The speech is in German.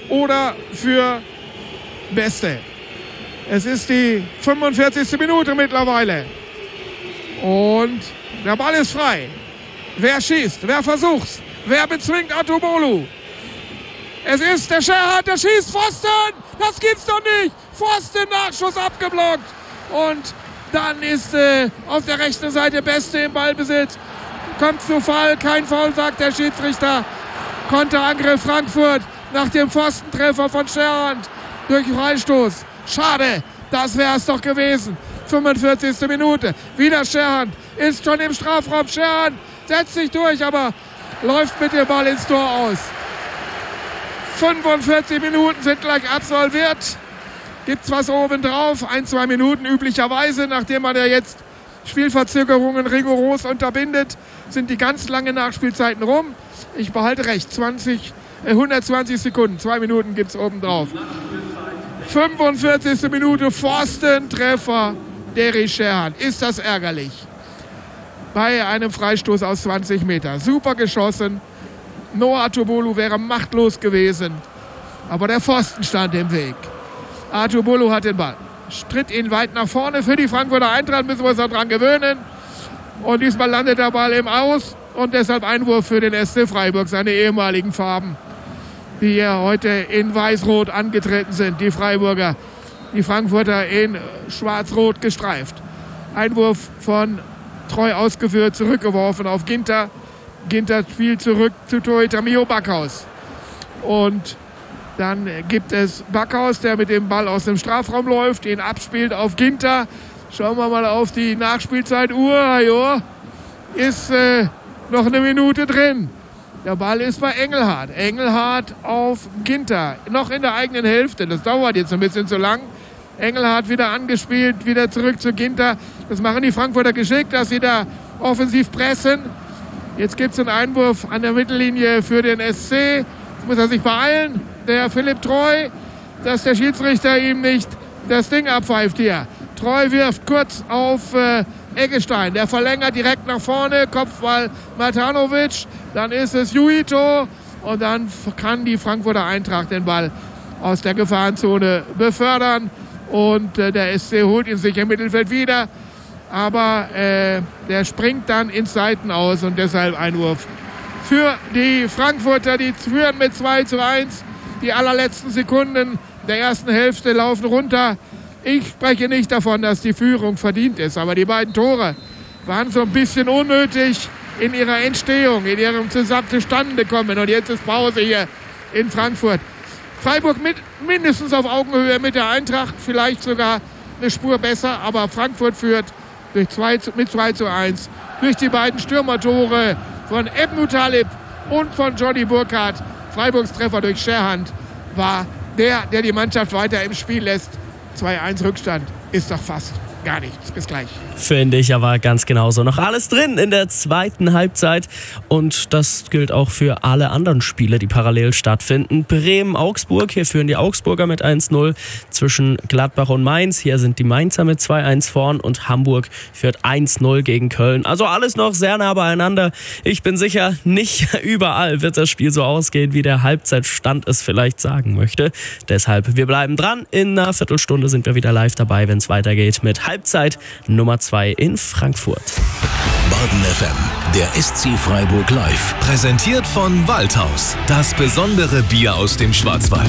oder für Beste. Es ist die 45. Minute mittlerweile. Und der Ball ist frei. Wer schießt? Wer versucht's? Wer bezwingt Atubolu? Es ist der Scherhardt, der schießt. Pfosten! Das gibt's doch nicht! Pfosten, Nachschuss abgeblockt. Und dann ist auf der rechten Seite Beste im Ballbesitz. Kommt zu Fall, kein Foul, sagt der Schiedsrichter. Konterangriff Frankfurt nach dem Pfostentreffer von Scherhardt durch Freistoß. Schade, das wäre es doch gewesen. 45. Minute. Wieder Scherhardt. Ist schon im Strafraum. Scherhardt setzt sich durch, aber läuft mit dem Ball ins Tor aus. 45 Minuten sind gleich absolviert. Gibt's was obendrauf? 1-2 Minuten üblicherweise, nachdem man ja jetzt Spielverzögerungen rigoros unterbindet, sind die ganz langen Nachspielzeiten rum. Ich behalte recht. 120 Sekunden. 2 Minuten gibt's obendrauf. 45. Minute, Pfostentreffer Derry Scherhardt. Ist das ärgerlich? Bei einem Freistoß aus 20 Meter. Super geschossen. Noah Atubolu wäre machtlos gewesen. Aber der Pfosten stand im Weg. Atubolu hat den Ball. Stritt ihn weit nach vorne für die Frankfurter Eintracht. Müssen wir uns daran gewöhnen. Und diesmal landet der Ball im Aus. Und deshalb Einwurf für den SC Freiburg, seine ehemaligen Farben, die ja heute in Weiß-Rot angetreten sind. Die Freiburger, die Frankfurter in Schwarz-Rot gestreift. Einwurf von Treu ausgeführt, zurückgeworfen auf Ginter. Ginter spielt zurück zu Torhüter Mio Backhaus. Und dann gibt es Backhaus, der mit dem Ball aus dem Strafraum läuft, ihn abspielt auf Ginter. Schauen wir mal auf die Nachspielzeituhr. Jo, ist noch eine Minute drin. Der Ball ist bei Engelhardt. Engelhardt auf Ginter. Noch in der eigenen Hälfte. Das dauert jetzt ein bisschen zu lang. Engelhardt wieder angespielt, wieder zurück zu Ginter. Das machen die Frankfurter geschickt, dass sie da offensiv pressen. Jetzt gibt es einen Einwurf an der Mittellinie für den SC. Jetzt muss er sich beeilen. Der Philipp Treu, dass der Schiedsrichter ihm nicht das Ding abpfeift hier. Treu wirft kurz auf Eggestein. Der verlängert direkt nach vorne. Kopfball Matanovic. Dann ist es Juito. Und dann kann die Frankfurter Eintracht den Ball aus der Gefahrenzone befördern. Und der SC holt ihn sich im Mittelfeld wieder. Aber der springt dann ins Seitenaus und deshalb Einwurf für die Frankfurter. Die führen mit 2-1. Die allerletzten Sekunden der ersten Hälfte laufen runter. Ich spreche nicht davon, dass die Führung verdient ist. Aber die beiden Tore waren so ein bisschen unnötig in ihrer Entstehung, in ihrem Zustande kommen. Und jetzt ist Pause hier in Frankfurt. Freiburg mindestens auf Augenhöhe mit der Eintracht, vielleicht sogar eine Spur besser, aber Frankfurt führt mit 2-1 durch die beiden Stürmertore von Ebnu Talib und von Johnny Burkhardt. Freiburgs Treffer durch Scherhardt war der die Mannschaft weiter im Spiel lässt. 2-1 Rückstand ist doch fast gar nichts. Bis gleich. Finde ich aber ganz genauso. Noch alles drin in der zweiten Halbzeit. Und das gilt auch für alle anderen Spiele, die parallel stattfinden. Bremen-Augsburg. Hier führen die Augsburger mit 1-0 zwischen Gladbach und Mainz. Hier sind die Mainzer mit 2-1 vorn. Und Hamburg führt 1-0 gegen Köln. Also alles noch sehr nah beieinander. Ich bin sicher, nicht überall wird das Spiel so ausgehen, wie der Halbzeitstand es vielleicht sagen möchte. Deshalb, wir bleiben dran. In einer Viertelstunde sind wir wieder live dabei, wenn es weitergeht mit Halbzeit Nummer 2 in Frankfurt. Baden FM, der SC Freiburg live. Präsentiert von Waldhaus. Das besondere Bier aus dem Schwarzwald.